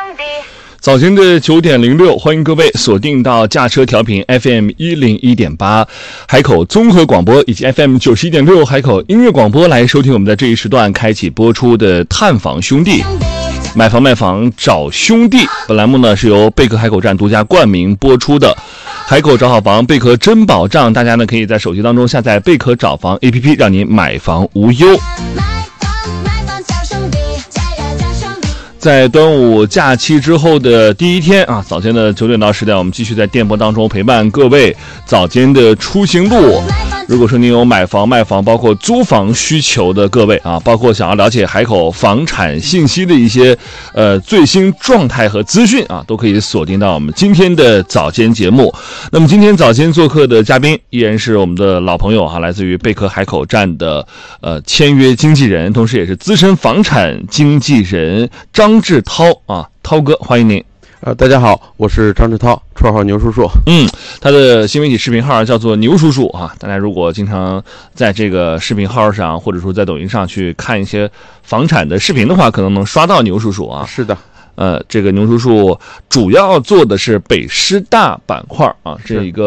早间的9点06，欢迎各位锁定到驾车调频 FM 101.8海口综合广播以及 FM 91.6海口音乐广播来收听我们在这一时段开启播出的探访兄弟买房卖房找兄弟。本栏目呢是由贝壳海口站独家冠名播出的。海口找好房，贝壳真保障，大家呢可以在手机当中下载贝壳找房 APP， 让您买房无忧。在端午假期之后的第一天啊，早间的9点到10点，我们继续在电波当中陪伴各位早间的出行路。如果说您有买房卖房包括租房需求的各位啊，包括想要了解海口房产信息的一些最新状态和资讯啊，都可以锁定到我们今天的早间节目。那么今天早间做客的嘉宾依然是我们的老朋友哈，来自于贝壳海口站的签约经纪人，同时也是资深房产经纪人张志涛啊，涛哥，欢迎您。 大家好，我是张志涛，绰号牛叔叔。 他的新媒体视频号叫做牛叔叔啊。大家如果经常在这个视频号上，或者说在抖音上去看一些房产的视频的话，可能能刷到牛叔叔啊。 是的。 这个牛叔叔主要做的是北师大板块啊，这一个